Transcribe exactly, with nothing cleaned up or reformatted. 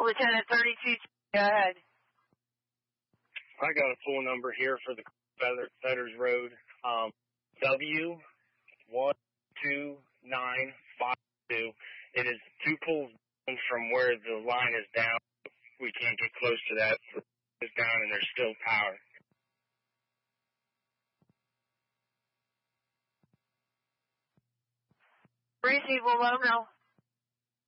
Lieutenant thirty-two, go ahead. I got a full number here for the Feathers Road. Um, W one two nine five two. It is two poles from where the line is down. We can't get close to that. It's down and there's still power. Receive, Lomo.